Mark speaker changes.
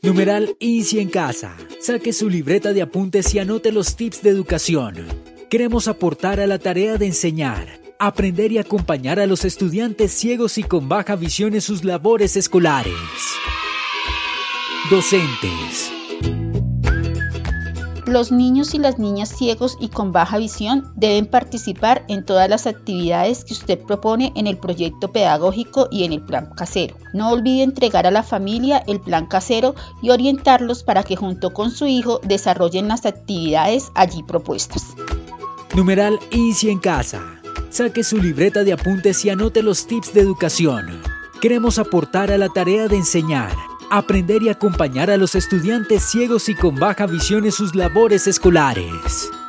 Speaker 1: Numeral Easy en casa. Saque su libreta de apuntes y anote los tips de educación. Queremos aportar a la tarea de enseñar, aprender y acompañar a los estudiantes ciegos y con baja visión en sus labores escolares. Docentes.
Speaker 2: Los niños y las niñas ciegos y con baja visión deben participar en todas las actividades que usted propone en el proyecto pedagógico y en el plan casero. No olvide entregar a la familia el plan casero y orientarlos para que junto con su hijo desarrollen las actividades allí propuestas.
Speaker 1: Numeral Easy en casa. Saque su libreta de apuntes y anote los tips de educación. Queremos aportar a la tarea de enseñar, aprender y acompañar a los estudiantes ciegos y con baja visión en sus labores escolares.